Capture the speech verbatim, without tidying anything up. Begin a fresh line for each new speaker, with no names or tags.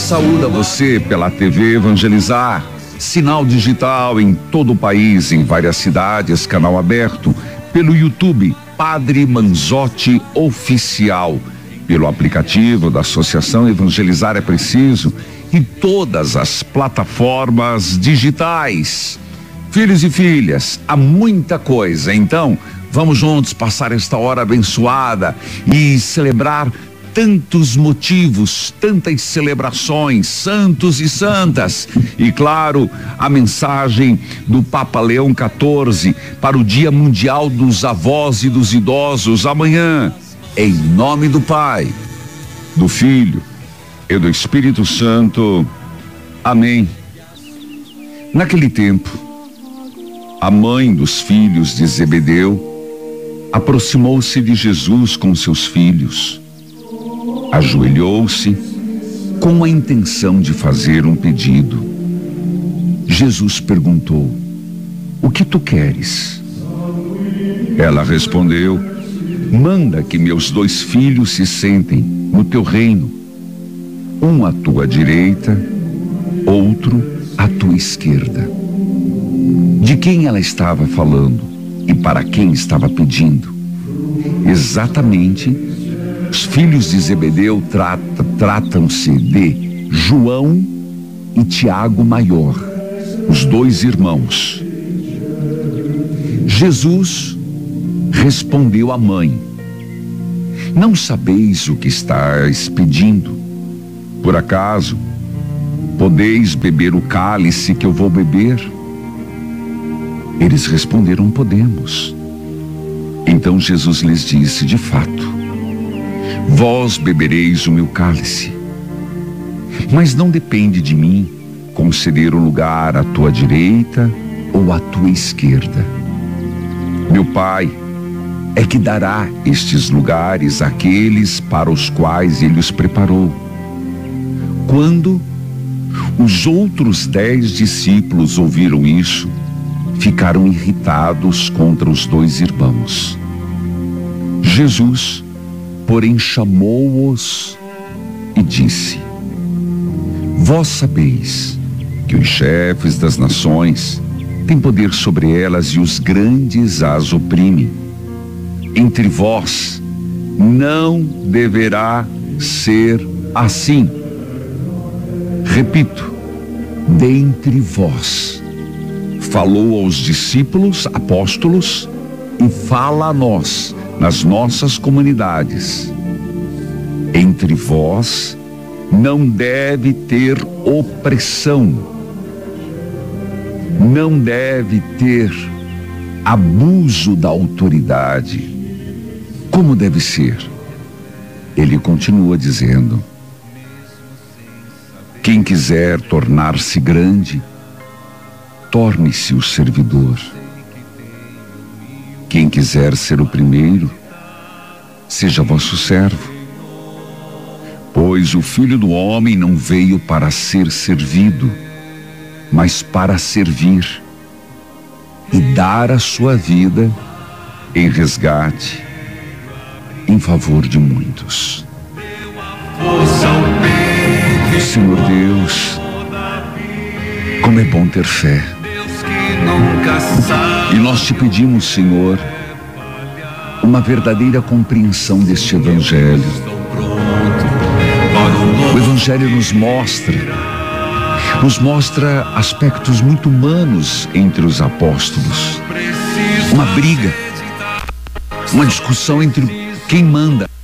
saúda você pela T V Evangelizar, sinal digital em todo o país, em várias cidades, canal aberto, pelo YouTube Padre Manzotti Oficial, pelo aplicativo da Associação Evangelizar é Preciso e todas as plataformas digitais. Filhos e filhas, há muita coisa, então vamos juntos passar esta hora abençoada e celebrar tantos motivos, tantas celebrações, santos e santas. E claro, a mensagem do Papa Leão quatorze para o Dia Mundial dos Avós e dos Idosos amanhã, em nome do Pai, do Filho e do Espírito Santo. Amém. Naquele tempo, a mãe dos filhos de Zebedeu aproximou-se de Jesus com seus filhos. Ajoelhou-se com a intenção de fazer um pedido. Jesus perguntou: o que tu queres? Ela respondeu: manda que meus dois filhos se sentem no teu reino, um à tua direita, outro à tua esquerda. De quem ela estava falando e para quem estava pedindo? Exatamente, os filhos de Zebedeu trata, tratam-se de João e Tiago Maior, os dois irmãos. Jesus respondeu à mãe: não sabeis o que estáis pedindo? Por acaso podeis beber o cálice que eu vou beber? Eles responderam: podemos. Então Jesus lhes disse: de fato, vós bebereis o meu cálice, mas não depende de mim conceder um lugar à tua direita ou à tua esquerda. Meu Pai é que dará estes lugares àqueles para os quais ele os preparou. Quando os outros dez discípulos ouviram isso, ficaram irritados contra os dois irmãos. Jesus, porém, chamou-os e disse: vós sabeis que os chefes das nações têm poder sobre elas e os grandes as oprimem. Entre vós não deverá ser assim. Repito, dentre vós. Falou aos discípulos, apóstolos, e fala a nós, nas nossas comunidades. Entre vós não deve ter opressão, não deve ter abuso da autoridade. Como deve ser? Ele continua dizendo: quem quiser tornar-se grande, torne-se o servidor. Quem quiser ser o primeiro, seja vosso servo. Pois o Filho do Homem não veio para ser servido, mas para servir e dar a sua vida em resgate, em favor de muitos. Senhor Deus, como é bom ter fé. E nós te pedimos, Senhor, uma verdadeira compreensão deste Evangelho. O Evangelho nos mostra, nos mostra aspectos muito humanos entre os apóstolos. Uma briga, uma discussão entre quem manda.